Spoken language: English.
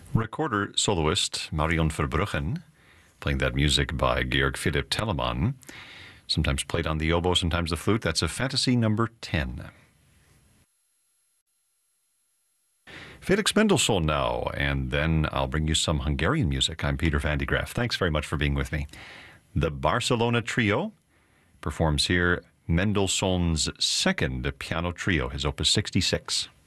Recorder soloist Marion Verbruggen, playing that music by Georg Philipp Telemann, sometimes played on the oboe, sometimes the flute. That's a Fantasy number 10. Felix Mendelssohn now, and then I'll bring you some Hungarian music. I'm Peter van de Graaff. Thanks very much for being with me. The Barcelona Trio performs here Mendelssohn's second piano trio, his Opus 66.